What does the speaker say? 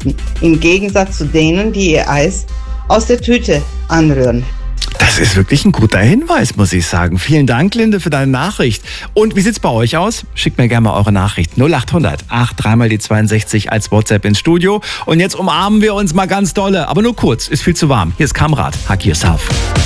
müssen, im Gegensatz zu denen, die ihr Eis aus der Tüte anrühren. Das ist wirklich ein guter Hinweis, muss ich sagen. Vielen Dank, Linde, für deine Nachricht. Und wie sieht's bei euch aus? Schickt mir gerne mal eure Nachricht. 0800 83 mal die 62 als WhatsApp ins Studio. Und jetzt umarmen wir uns mal ganz dolle, aber nur kurz, ist viel zu warm. Hier ist Kamrat, Hug Yourself.